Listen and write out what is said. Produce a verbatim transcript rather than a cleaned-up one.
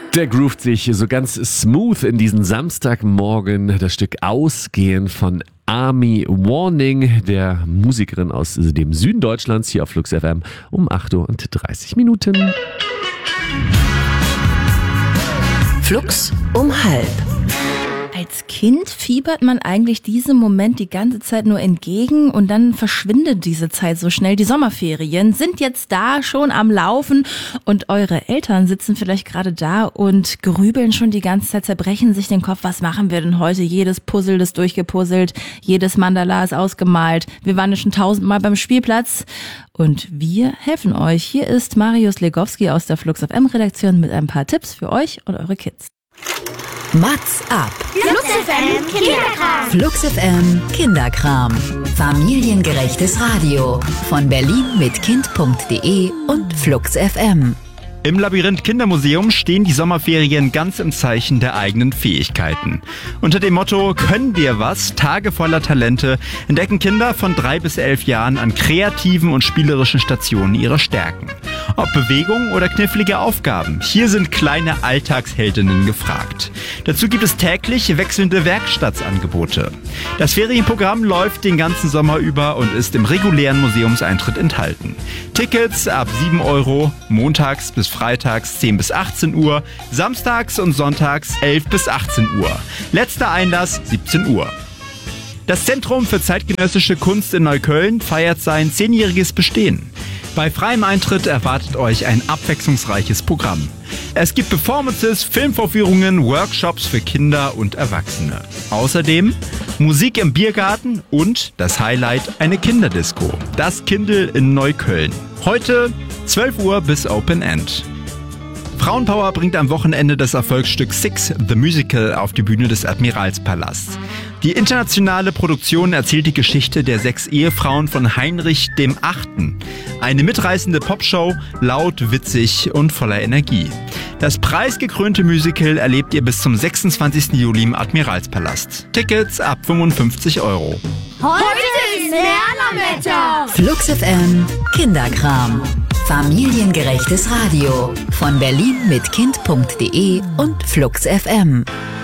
Der groovt sich so ganz smooth in diesen Samstagmorgen. Das Stück Ausgehen von Army Warning, der Musikerin aus dem Süden Deutschlands, hier auf Flux F M um acht Uhr und dreißig Minuten. Flux um halb. Als Kind fiebert man eigentlich diesem Moment die ganze Zeit nur entgegen und dann verschwindet diese Zeit so schnell. Die Sommerferien sind jetzt da, schon am Laufen und eure Eltern sitzen vielleicht gerade da und grübeln schon die ganze Zeit, zerbrechen sich den Kopf. Was machen wir denn heute? Jedes Puzzle ist durchgepuzzelt, jedes Mandala ist ausgemalt. Wir waren schon tausendmal beim Spielplatz und wir helfen euch. Hier ist Marius Legowski aus der Flux F M Redaktion mit ein paar Tipps für euch und eure Kids. Mats ab. Flux F M Kinderkram. Flux F M Kinderkram. Familiengerechtes Radio. Von Berlin mit Kind punkt de und Flux F M. Im Labyrinth Kindermuseum stehen die Sommerferien ganz im Zeichen der eigenen Fähigkeiten. Unter dem Motto Können wir was? Tage voller Talente entdecken Kinder von drei bis elf Jahren an kreativen und spielerischen Stationen ihre Stärken. Ob Bewegung oder knifflige Aufgaben, hier sind kleine Alltagsheldinnen gefragt. Dazu gibt es täglich wechselnde Werkstattangebote. Das Ferienprogramm läuft den ganzen Sommer über und ist im regulären Museumseintritt enthalten. Tickets ab sieben Euro, montags bis freitags zehn bis achtzehn Uhr, samstags und sonntags elf bis achtzehn Uhr. Letzter Einlass siebzehn Uhr. Das Zentrum für zeitgenössische Kunst in Neukölln feiert sein zehnjähriges Bestehen. Bei freiem Eintritt erwartet euch ein abwechslungsreiches Programm. Es gibt Performances, Filmvorführungen, Workshops für Kinder und Erwachsene. Außerdem Musik im Biergarten und das Highlight eine Kinderdisco. Das Kindl in Neukölln. Heute zwölf Uhr bis Open End. Frauenpower bringt am Wochenende das Erfolgsstück Six, The Musical, auf die Bühne des Admiralspalasts. Die internationale Produktion erzählt die Geschichte der sechs Ehefrauen von Heinrich dem Achten. Eine mitreißende Popshow, laut, witzig und voller Energie. Das preisgekrönte Musical erlebt ihr bis zum sechsundzwanzigsten Juli im Admiralspalast. Tickets ab fünfundfünfzig Euro. Heute ist Lernerwetter. Flux F M Kinderkram. Familiengerechtes Radio. Von Berlin mit Kind punkt de und Flux F M.